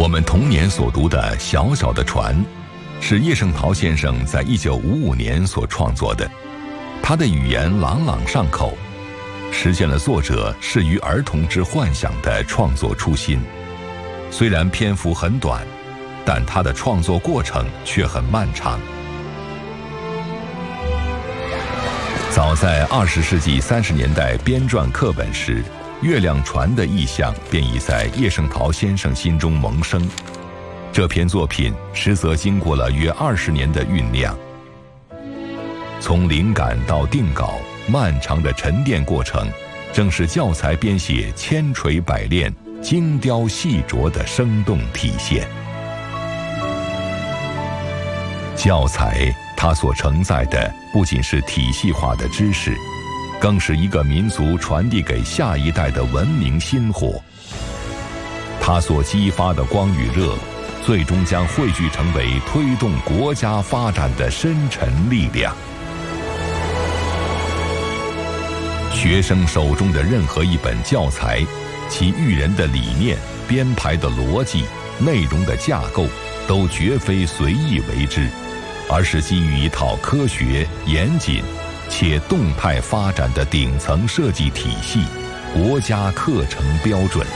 我们童年所读的《小小的船》，是叶圣陶先生在1955年所创作的。他的语言朗朗上口，实现了作者适于儿童之幻想的创作初心。虽然篇幅很短，但他的创作过程却很漫长。早在20世纪30年代编撰课本时，月亮船的意象便已在叶圣陶先生心中萌生。这篇作品实则经过了约20年的酝酿，从灵感到定稿，漫长的沉淀过程，正是教材编写千锤百炼、精雕细琢的生动体现。教材它所承载的不仅是体系化的知识，更是一个民族传递给下一代的文明薪火。它所激发的光与热，最终将汇聚成为推动国家发展的深沉力量。学生手中的任何一本教材，其育人的理念、编排的逻辑、内容的架构，都绝非随意为之，而是基于一套科学、严谨且动态发展的顶层设计体系——国家课程标准。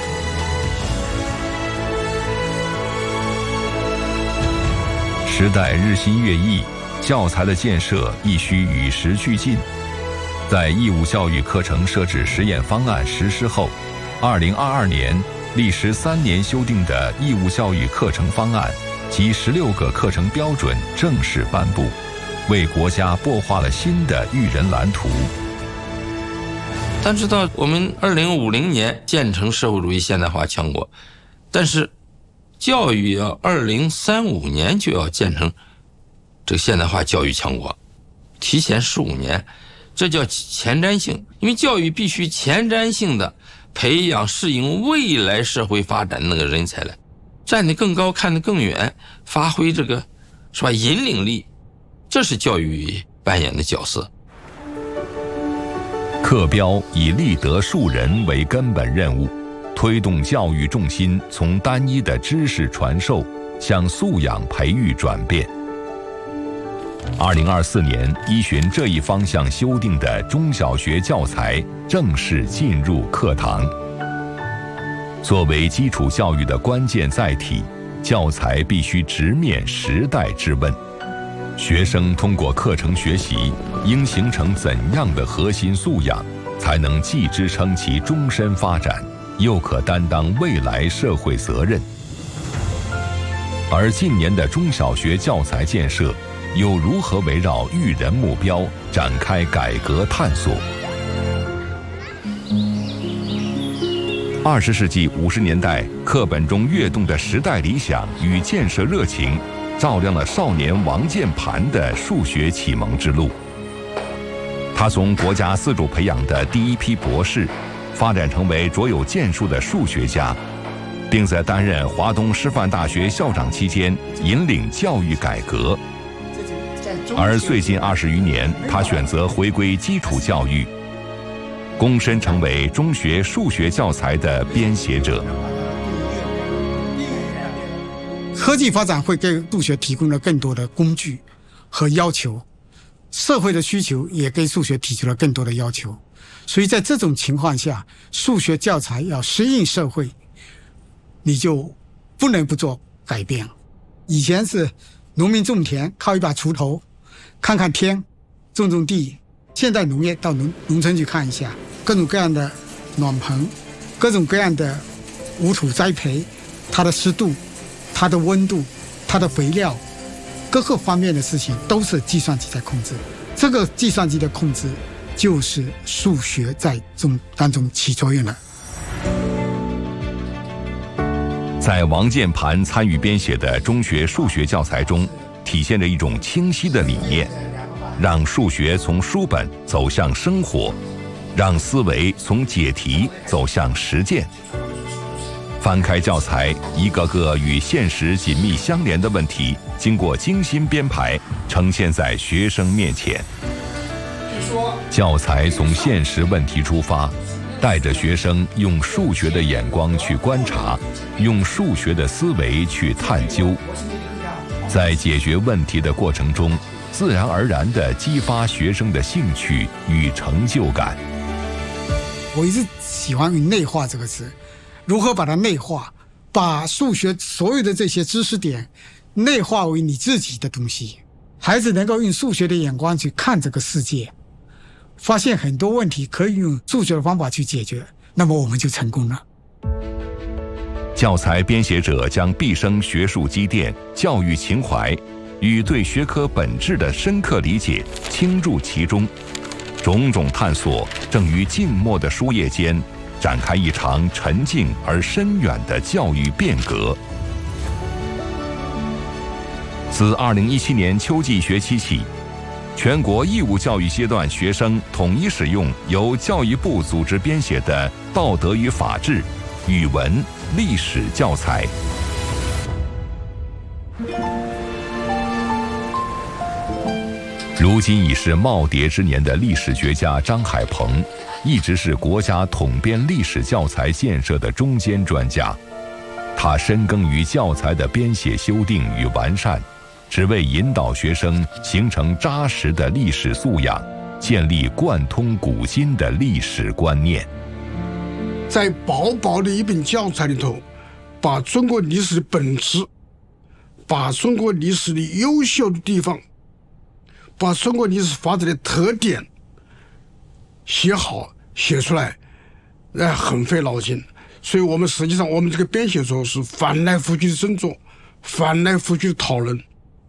时代日新月异，教材的建设亦需与时俱进。在义务教育课程设置实验方案实施后，2022年历时3年修订的义务教育课程方案及16个课程标准正式颁布，为国家擘画了新的育人蓝图。 但知道我们2050年建成社会主义现代化强国，但是教育要2035年就要建成这个现代化教育强国，提前15年，这叫前瞻性。因为教育必须前瞻性的培养适应未来社会发展那个人才来，站得更高，看得更远，发挥这个是吧引领力，这是教育扮演的角色。 课标以立德树人为根本任务，推动教育重心从单一的知识传授向素养培育转变。2024年依循这一方向修订的中小学教材正式进入课堂。作为基础教育的关键载体，教材必须直面时代之问。学生通过课程学习，应形成怎样的核心素养，才能既支撑其终身发展，又可担当未来社会责任？而近年的中小学教材建设，又如何围绕育人目标展开改革探索？20世纪50年代课本中跃动的时代理想与建设热情，照亮了少年王建盘的数学启蒙之路。他从国家自主培养的第一批博士，发展成为卓有建树的数学家，并在担任华东师范大学校长期间引领教育改革。而最近20余年，他选择回归基础教育，躬身成为中学数学教材的编写者。 科技发展会给数学提供了更多的工具和要求，社会的需求也给数学提出了更多的要求，所以在这种情况下，数学教材要适应社会，你就不能不做改变。以前是农民种田靠一把锄头，看看天，种种地。现代农业到农村去看一下，各种各样的暖棚，各种各样的无土栽培，它的湿度、它的温度、它的肥料，各个方面的事情都是计算机在控制。这个计算机的控制就是数学在当中起作用了。 在王建盘参与编写的中学数学教材中，体现着一种清晰的理念，让数学从书本走向生活，让思维从解题走向实践。翻开教材，一个个与现实紧密相连的问题，经过精心编排，呈现在学生面前。教材从现实问题出发， 带着学生用数学的眼光去观察，用数学的思维去探究，在解决问题的过程中，自然而然地激发学生的兴趣与成就感。 我一直喜欢用内化这个词，如何把它内化，把数学所有的这些知识点内化为你自己的东西。孩子能够用数学的眼光去看这个世界，发现很多问题可以用数学的方法去解决，那么我们就成功了。 教材编写者将毕生学术积淀、教育情怀与对学科本质的深刻理解倾注其中，种种探索正于静默的书页间展开一场沉静而深远的教育变革。自2017年秋季学期起，全国义务教育阶段学生统一使用由教育部组织编写的道德与法治、语文、历史教材。如今已是耄耋之年的历史学家张海鹏，一直是国家统编历史教材建设的中坚专家。他深耕于教材的编写修订与完善，只为引导学生形成扎实的历史素养，建立贯通古今的历史观念。 在薄薄的一本教材里头，把中国历史的本质，把中国历史的优秀的地方，把中国历史发展的特点写好写出来，很费脑筋。所以我们实际上我们这个编写作是翻来覆去的斟酌，翻来覆去的讨论。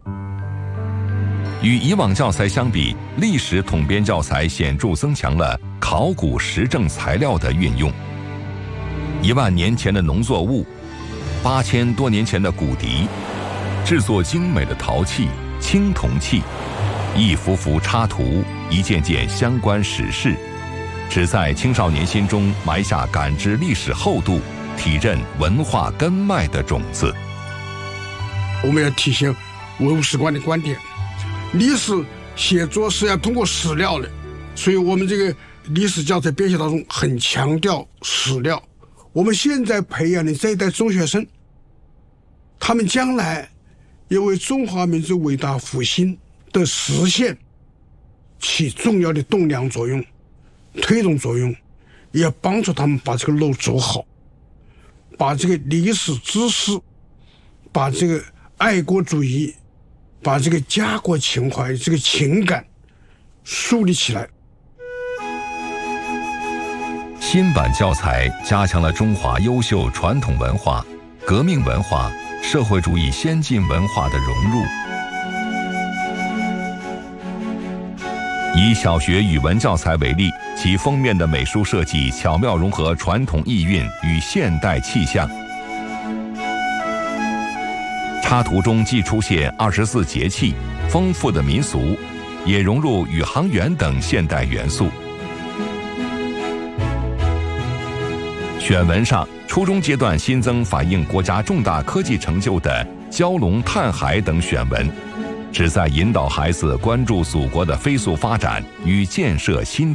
与以往教材相比，历史统编教材显著增强了考古实证材料的运用。1万年前的农作物，8000多年前的骨笛，制作精美的陶器、青铜器，一幅幅插图，一件件相关史事，旨在青少年心中埋下感知历史厚度、体认文化根脉的种子。 我们要体现唯物史观的观点，历史写作是要通过史料的，所以我们这个历史教材编写当中很强调史料。我们现在培养的这一代中学生，他们将来要为中华民族伟大复兴的实现起重要的栋梁作用、推动作用，也要帮助他们把这个路走好，把这个历史知识，把这个爱国主义，把这个家国情怀、这个情感树立起来。 新版教材加强了中华优秀传统文化、革命文化、社会主义先进文化的融入。以小学语文教材为例，其封面的美术设计巧妙融合传统意蕴与现代气象。插图中既出现24节气、丰富的民俗，也融入宇航员等现代元素。选文上，初中阶段新增反映国家重大科技成就的蛟龙探海等选文，旨在引导孩子关注祖国的飞速发展与建设新